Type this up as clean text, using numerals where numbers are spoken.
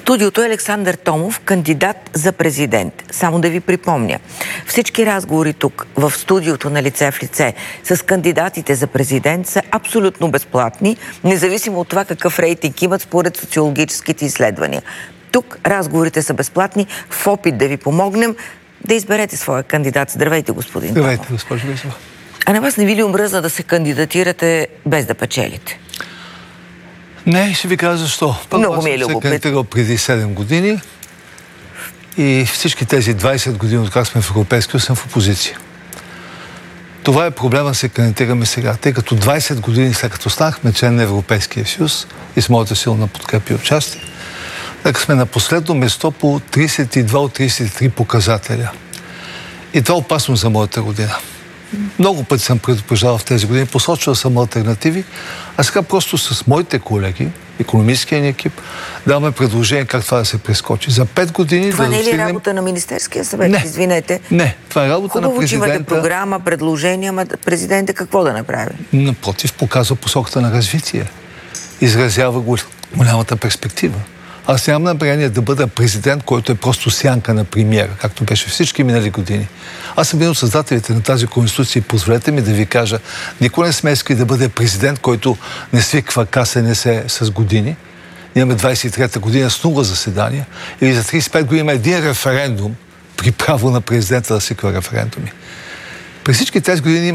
студиото е Александър Томов, кандидат за президент. Само да ви припомня, всички разговори тук, в студиото на лице в лице, с кандидатите за президент са абсолютно безплатни, независимо от това какъв рейтинг имат според социологическите изследвания. Тук разговорите са безплатни в опит да ви помогнем да изберете своя кандидат. Здравейте, господин Томов. Здравейте, госпожо Гешева. А на вас не ви ли омръзна да се кандидатирате без да печелите? Не, ще ви кажа защо. Много ми е любопитно. Аз съм се любопитно. кандидатирал преди 7 години и всички тези 20 години, откак сме в Европейския съюз, съм в опозиция. Това е проблема, се кандидатираме сега, тъй като 20 години след като станахме член на Европейския съюз и с моята силна подкрепа и участие, така сме на последно место по 32 от 33 показателя. И това е опасно за моята родина. Много пъти съм предупреждавал в тези години, посочвал съм алтернативи, а сега просто с моите колеги, икономическия ни екип, даваме предложение как това да се прескочи. За 5 години това да не е ли достигнем... работа на Министерския съвет? Не. Извинете. Не, това е работа Хубаво, на президента. че имате програма, предложения, ама президента какво да направи? Напротив, показва посоката на развитие. Изразява голямата перспектива. Аз нямам намерение да бъда президент, който е просто сянка на премиера, както беше всички минали години. Аз съм един от създателите на тази конституция и позволете ми да ви кажа, никой не сме искали да бъде президент, който не свиква КСНС с години. Имаме 23-та година с 0 заседания или за 35 години има един референдум при право на президента да свиква референдуми. При всички тези години